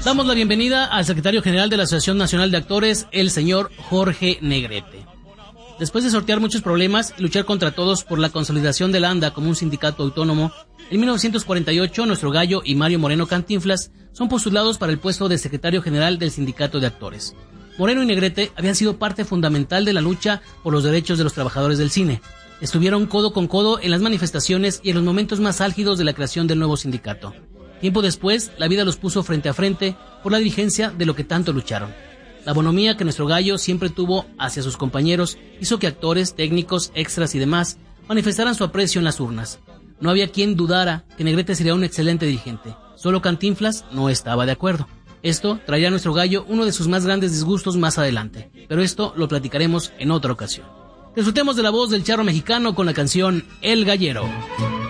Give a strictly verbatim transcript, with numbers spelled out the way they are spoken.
Damos la bienvenida al secretario general de la Asociación Nacional de Actores, el señor Jorge Negrete. Después de sortear muchos problemas y luchar contra todos por la consolidación de la ANDA como un sindicato autónomo, en mil novecientos cuarenta y ocho nuestro gallo y Mario Moreno Cantinflas son postulados para el puesto de secretario general del Sindicato de Actores. Moreno y Negrete habían sido parte fundamental de la lucha por los derechos de los trabajadores del cine. Estuvieron codo con codo en las manifestaciones y en los momentos más álgidos de la creación del nuevo sindicato. Tiempo después, la vida los puso frente a frente por la dirigencia de lo que tanto lucharon. La bonomía que nuestro gallo siempre tuvo hacia sus compañeros hizo que actores, técnicos, extras y demás manifestaran su aprecio en las urnas. No había quien dudara que Negrete sería un excelente dirigente. Solo Cantinflas no estaba de acuerdo. Esto traería a nuestro gallo uno de sus más grandes disgustos más adelante, pero esto lo platicaremos en otra ocasión. Disfrutemos de la voz del charro mexicano con la canción El Gallero.